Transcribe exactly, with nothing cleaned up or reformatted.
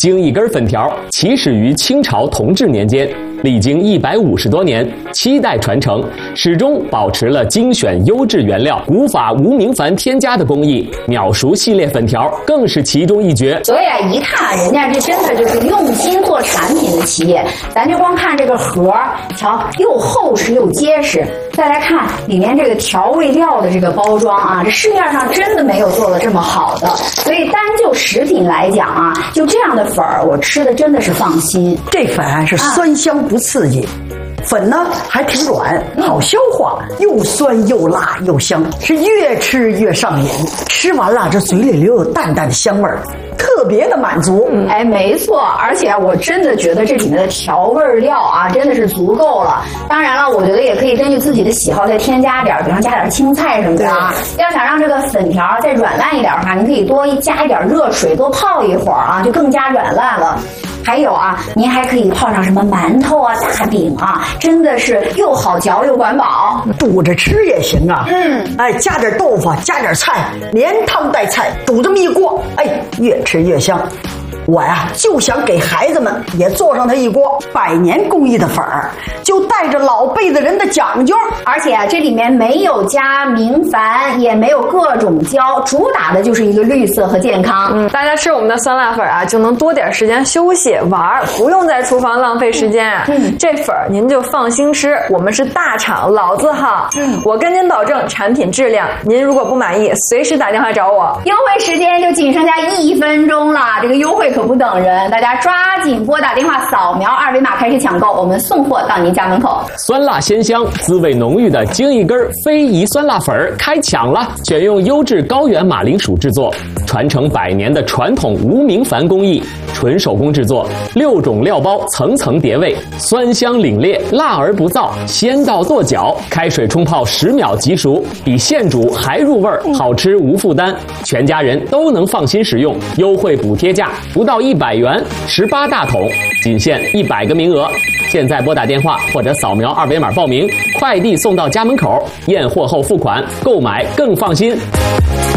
京一根粉条起始于清朝同治年间，历经一百五十多年，七代传承，始终保持了精选优质原料、古法无明矾添加的工艺。秒熟系列粉条更是其中一绝。 所以啊，一看人家这真的就是用心做产品的企业。咱就光看这个盒，瞧，又厚实又结实。再来看里面这个调味料的这个包装啊，这市面上真的没有做的这么好的。所以单就食品来讲啊，就这样的粉儿，我吃的真的是放心。 这粉是酸香不刺激。啊粉呢还挺软，好消化，又酸又辣又香，是越吃越上瘾。吃完了，这嘴里留有淡淡的香味儿，特别的满足。 嗯，哎，没错，而且我真的觉得这里面的调味料啊，真的是足够了。当然了，我觉得也可以根据自己的喜好再添加点，比方加点青菜什么的啊。要想让这个粉条再软烂一点的话，你可以多加一点热水，多泡一会儿啊，就更加软烂了。还有啊，您还可以泡上什么馒头啊、大饼啊，真的是又好嚼又管饱。 煮着吃也行啊。 嗯， 哎，加点豆腐，加点菜，连汤带菜，煮这么一锅，哎，越吃越香。我呀，就想给孩子们也做上它一锅百年工艺的粉儿，就带着老辈子人的讲究。 而且啊，这里面没有加明矾，也没有各种胶，主打的就是一个绿色和健康。 嗯，大家吃我们的酸辣粉啊，就能多点时间休息玩，不用在厨房浪费时间啊。嗯，这粉儿您就放心吃，我们是大厂老字号。嗯，我跟您保证产品质量，您如果不满意，随时打电话找我。 优惠时间就仅剩下一分钟了，这个优惠可不等人，大家抓紧拨打电话扫描二维码开始抢购，我们送货到您家门口。 酸辣鲜香、滋味浓郁的京一根非遗酸辣粉儿开抢了！选用优质高原马铃薯制作，传承百年的传统无明矾工艺，纯手工制作，六种料包层层叠味，酸香凛冽，辣而不燥，鲜到跺脚。开水冲泡十秒即熟，比现煮还入味儿，好吃无负担，全家人都能放心食用。优惠补贴价不到一百元，十八大桶，仅限一百个名额。现在拨打电话或者扫描二维码报名，快递送到家门口，验货后付款，购买更放心。